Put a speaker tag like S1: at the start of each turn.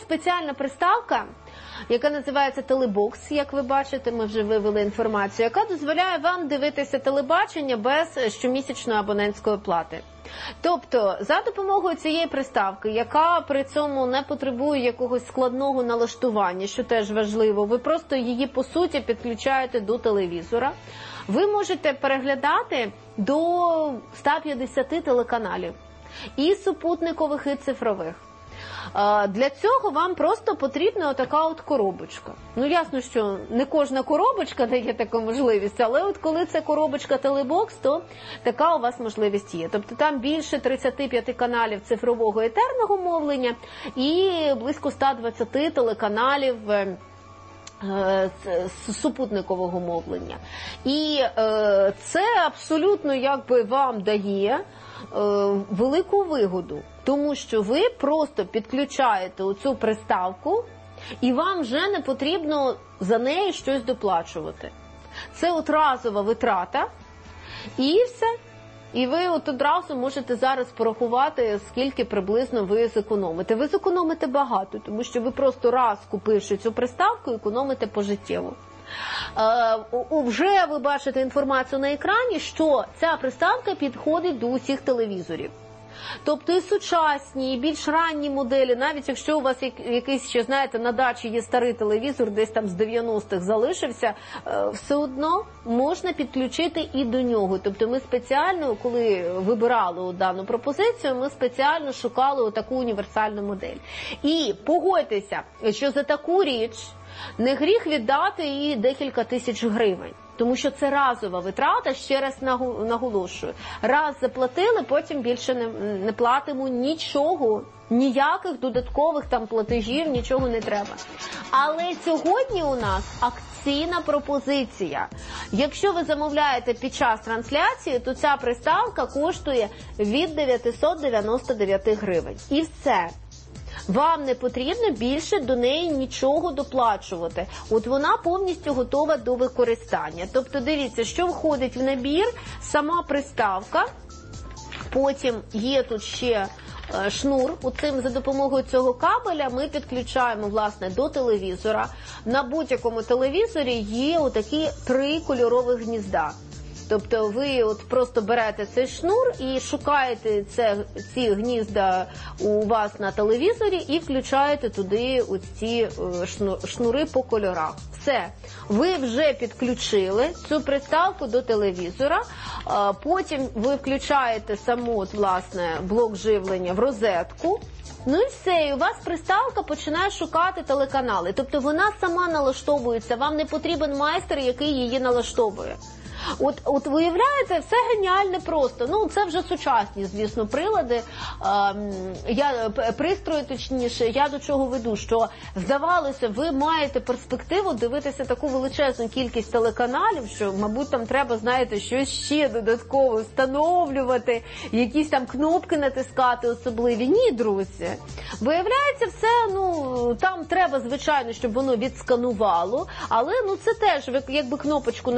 S1: спеціальна приставка, яка називається Телебокс, як ви бачите, ми вже вивели інформацію, яка дозволяє вам дивитися телебачення без щомісячної абонентської плати. Тобто, за допомогою цієї приставки, яка при цьому не потребує якогось складного налаштування, що теж важливо, ви просто її, по суті, підключаєте до телевізора, ви можете переглядати до 150 телеканалів, і супутникових, і цифрових. Для цього вам просто потрібна отака от коробочка. Ну, ясно, що не кожна коробочка дає таку можливість, але от коли це коробочка Телебокс, то така у вас можливість є. Тобто там більше 35 каналів цифрового етерного мовлення і близько 120 телеканалів супутникового мовлення. І це абсолютно якби вам дає велику вигоду, тому що ви просто підключаєте оцю приставку і вам вже не потрібно за неї щось доплачувати. Це от разова витрата і все. І ви от одразу можете зараз порахувати, скільки приблизно ви зекономите. Ви зекономите багато, тому що ви просто раз купивши цю приставку, економите пожиттєво. Вже ви бачите інформацію на екрані, що ця приставка підходить до усіх телевізорів. Тобто і сучасні, і більш ранні моделі, навіть якщо у вас якийсь, ще знаєте, на дачі є старий телевізор, десь там з 90-х залишився, все одно можна підключити і до нього. Тобто ми спеціально, коли вибирали дану пропозицію, ми спеціально шукали таку універсальну модель. І погодьтеся, що за таку річ не гріх віддати їй декілька тисяч гривень. Тому що це разова витрата, ще раз наголошую. Раз заплатили, потім більше не платимо нічого, ніяких додаткових там платежів, нічого не треба. Але сьогодні у нас акційна пропозиція. Якщо ви замовляєте під час трансляції, то ця приставка коштує від 999 гривень. І все. Вам не потрібно більше до неї нічого доплачувати. От вона повністю готова до використання. Тобто дивіться, що входить в набір, сама приставка, потім є тут ще шнур. За допомогою цього кабеля ми підключаємо, власне, до телевізора. На будь-якому телевізорі є отакі 3 кольорових гнізда. Тобто ви от просто берете цей шнур і шукаєте ці гнізда у вас на телевізорі і включаєте туди ці шнури по кольорах. Все. Ви вже підключили цю приставку до телевізора, потім ви включаєте саму, власне, блок живлення в розетку. Ну і все, і у вас приставка починає шукати телеканали. Тобто вона сама налаштовується, вам не потрібен майстер, який її налаштовує. От виявляєте, все геніальне просто. Ну, це вже сучасні, звісно, прилади, пристрої, точніше. Я до чого веду, що, здавалося, ви маєте перспективу дивитися таку величезну кількість телеканалів, що, мабуть, там треба, знаєте, щось ще додатково встановлювати, якісь там кнопки натискати особливі. Ні, друзі. Виявляється, все, там треба, звичайно, щоб воно відсканувало, але, це теж, ви якби кнопочку